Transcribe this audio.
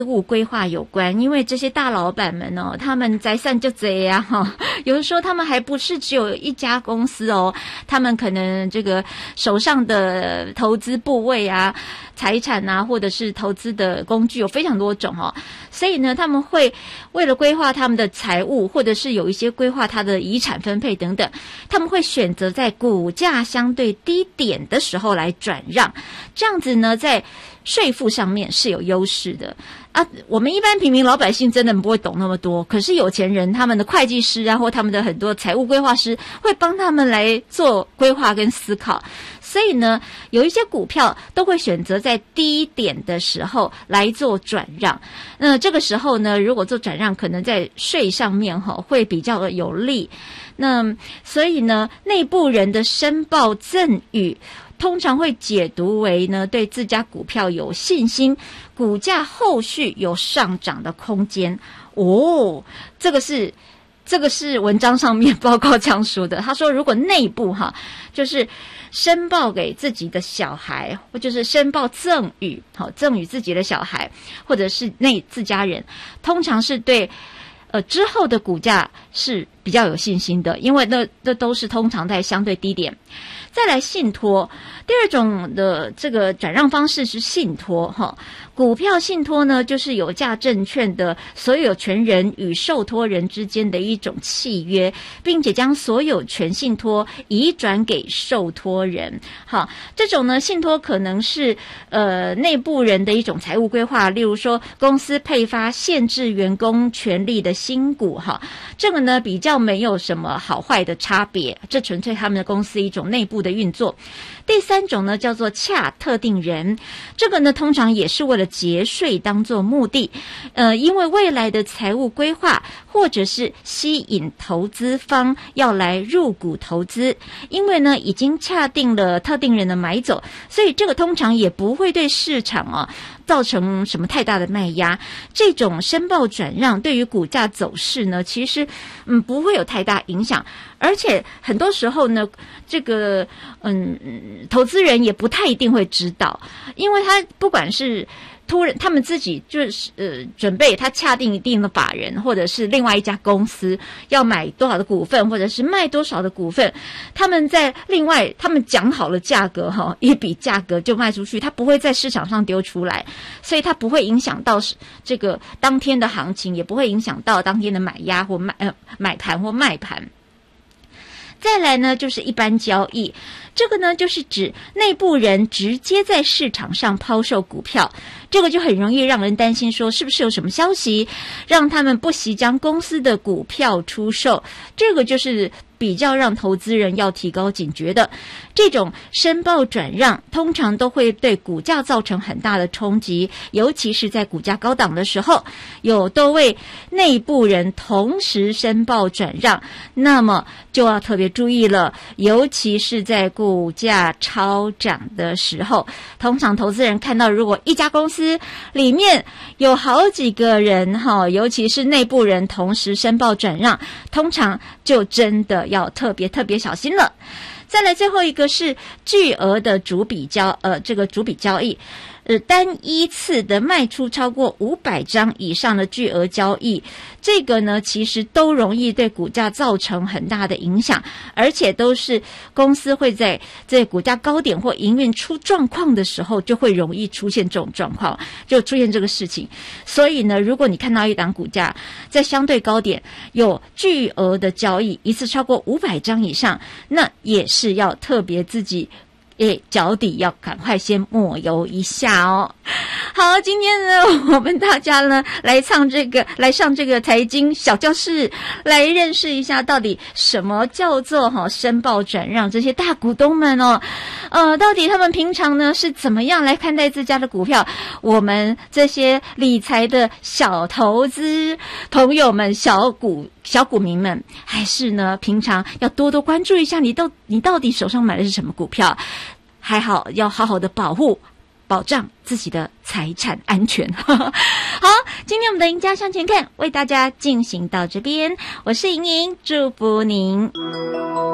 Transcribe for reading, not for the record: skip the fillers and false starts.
务规划有关，因为这些大老板们哦，他们财产就这样哈，有的时候他们还不是只有一家公司哦，他们可能这个手上的投资部位啊、财产啊，或者是投资的工具有非常多种哦，所以呢，他们会为了规划他们的财务，或者是有一些规划他的遗产分配等等，他们会选择在股价相对低点的时候来转让，这样子呢，在税负上面是有优势的啊。我们一般平民老百姓真的不会懂那么多，可是有钱人他们的会计师啊，或他们的很多财务规划师会帮他们来做规划跟思考，所以呢，有一些股票都会选择在低点的时候来做转让。那这个时候呢，如果做转让，可能在税上面会比较的有利。那所以呢，内部人的申报赠与通常会解读为呢，对自家股票有信心，股价后续有上涨的空间。哦，这个是文章上面报告这样说的。他说，如果内部就是申报给自己的小孩，或就是申报赠与，赠与自己的小孩，或者是自家人，通常是对之后的股价是比较有信心的，因为那都是通常在相对低点。再来信托，第二种的这个转让方式是信托股票信托呢，就是有价证券的所有权人与受托人之间的一种契约，并且将所有权信托移转给受托人。好，这种呢信托可能是内部人的一种财务规划，例如说公司配发限制员工权利的新股这个呢比较没有什么好坏的差别，这纯粹他们的公司一种内部的运作。第三种呢叫做洽特定人，这个呢通常也是为了节税当作目的，因为未来的财务规划或者是吸引投资方要来入股投资，因为呢已经洽定了特定人的买走，所以这个通常也不会对市场造成什么太大的卖压。这种申报转让对于股价走势呢，其实不会有太大影响，而且很多时候呢，这个投资人也不太一定会知道，因为他不管是他们自己就是准备他洽定一定的法人，或者是另外一家公司要买多少的股份，或者是卖多少的股份，他们讲好了价格一笔价格就卖出去，他不会在市场上丢出来，所以他不会影响到这个当天的行情，也不会影响到当天的买压或买盘或卖盘。再来呢就是一般交易，这个呢就是指内部人直接在市场上抛售股票，这个就很容易让人担心说是不是有什么消息让他们不惜将公司的股票出售，这个就是比较让投资人要提高警觉的。这种申报转让通常都会对股价造成很大的冲击，尤其是在股价高档的时候，有多位内部人同时申报转让，那么就要特别注意了，尤其是在股价超涨的时候，通常投资人看到如果一家公司里面有好几个人尤其是内部人同时申报转让，通常就真的要特别小心了。再来最后一个是巨额的主笔交易，单一次的卖出超过500张以上的巨额交易，这个呢其实都容易对股价造成很大的影响，而且都是公司会在股价高点或营运出状况的时候就会容易出现这种状况，就出现这个事情。所以呢，如果你看到一档股价在相对高点有巨额的交易，一次超过500张以上，那也是要特别自己脚底要赶快先抹油一下哦。好，今天呢，我们大家呢来上这个财经小教室，来认识一下到底什么叫做申报转让，这些大股东们到底他们平常呢是怎么样来看待自家的股票？我们这些理财的小投资朋友们、小股民们，还是呢平常要多多关注一下你到底手上买的是什么股票，还好要好好的保障自己的财产安全。好，今天我们的赢家向前看为大家进行到这边，我是莹莹，祝福您。